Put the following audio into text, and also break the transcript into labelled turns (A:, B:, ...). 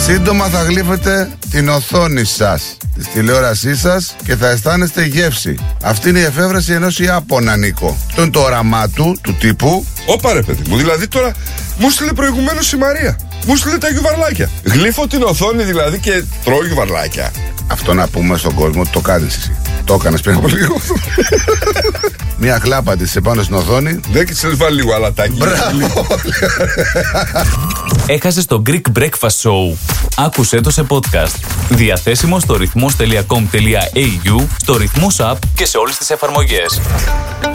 A: Σύντομα θα γλύφετε την οθόνη σας, της τηλεόρασής σας, και θα αισθάνεστε γεύση. Αυτή είναι η εφεύρεση ενός Ιάπωνα, Νίκο. Αυτό είναι το όραμά του τύπου.
B: Όπα ρε παιδί μου, δηλαδή τώρα μου στείλε προηγουμένως η Μαρία. Μου στείλε τα γιουβαρλάκια. Γλύφω την οθόνη δηλαδή και τρώω γιουβαρλάκια.
A: Αυτό να πούμε στον κόσμο ότι το κάνεις εσύ. Το έκανες πριν από λίγο. Μια χλάπα της επάνω στην οθόνη.
B: Δεν και της βάλει λίγο αλατάκι.
A: Μπράβο.
C: Έχασες το Greek Breakfast Show. Άκουσέ το σε podcast. Διαθέσιμο στο ρυθμός.com.au, στο Ρυθμός app και σε όλες τις εφαρμογές.